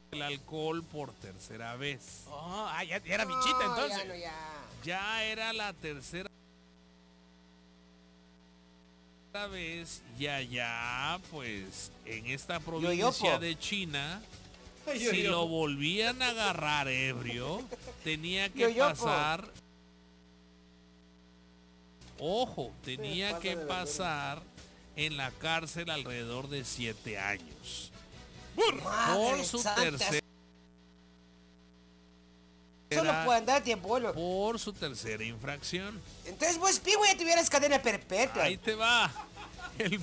el alcohol por tercera vez. Oh, ya era michita entonces. Ya, no, ya. Ya era la tercera vez y allá, pues, en esta provincia Yoyopo. de China, si lo volvían a agarrar ebrio, tenía que Yoyopo. pasar, ojo, tenía que pasar en la cárcel alrededor de 7 años. Por Madre su santa, tercera solo puede andar tiempo, boludo. por su tercera infracción. Entonces vos, Pigo, ya tuvieras cadena perpetua. Ahí te va. El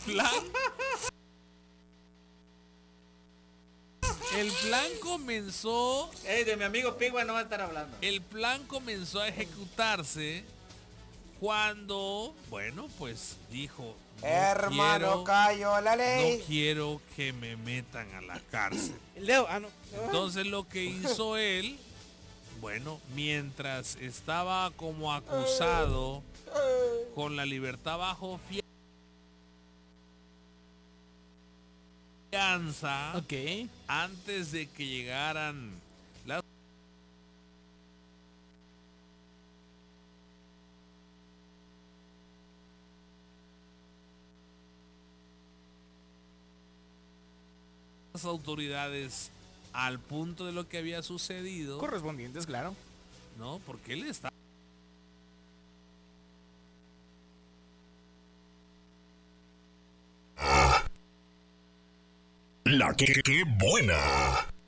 plan comenzó. De mi amigo Pigua no va a estar hablando. El plan comenzó a ejecutarse cuando, bueno, pues dijo, Hermano, cayó la ley. no quiero que me metan a la cárcel. Leo, no. Entonces lo que hizo él, bueno, mientras estaba como acusado con la libertad bajo fianza, Ok. antes de que llegaran las autoridades al punto de lo que había sucedido, Correspondientes, claro. ¿no? Porque él está La que buena.